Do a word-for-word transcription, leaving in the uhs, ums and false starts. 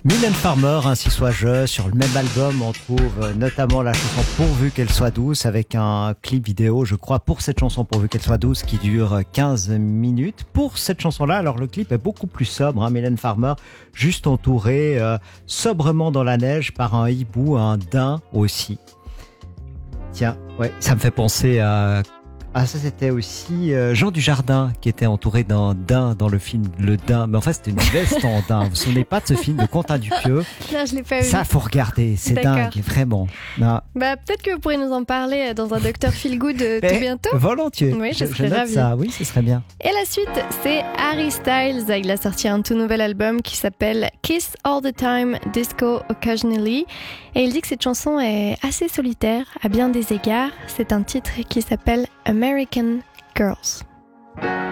Mylène Farmer, ainsi soit-je. Sur le même album, on trouve notamment la chanson Pourvu qu'elle soit douce, avec un clip vidéo, je crois, pour cette chanson Pourvu qu'elle soit douce, qui dure quinze minutes. Pour cette chanson-là, alors le clip est beaucoup plus sobre, hein, Mylène Farmer, juste entourée, euh, sobrement dans la neige par un hibou, un daim aussi. Tiens, ouais, ça me fait penser à... Ah, ça c'était aussi euh, Jean Dujardin qui était entouré d'un daim dans le film Le Daim. Mais en fait, c'était une veste en daim. Vous vous souvenez pas de ce film de Quentin Dupieux? Non, je l'ai pas vu. Ça, faut regarder. C'est D'accord. dingue, vraiment. Non. Bah, peut-être que vous pourrez nous en parler dans un Docteur Feel Good euh, tout Mais bientôt. Volontiers. Oui, je je, serais je note ravie. ça. Oui, ce serait bien. Et la suite, c'est Harry Styles. Il a sorti un tout nouvel album qui s'appelle Kiss All the Time, Disco Occasionally. Et il dit que cette chanson est assez solitaire à bien des égards. C'est un titre qui s'appelle American Girls.